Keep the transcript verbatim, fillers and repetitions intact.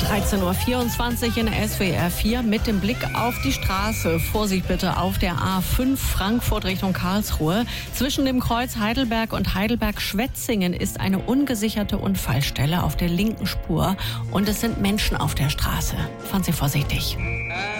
dreizehn Uhr vierundzwanzig in S W R vier mit dem Blick auf die Straße. Vorsicht bitte auf der A fünf Frankfurt Richtung Karlsruhe. Zwischen dem Kreuz Heidelberg und Heidelberg-Schwetzingen ist eine ungesicherte Unfallstelle auf der linken Spur. Und es sind Menschen auf der Straße. Fahren Sie vorsichtig.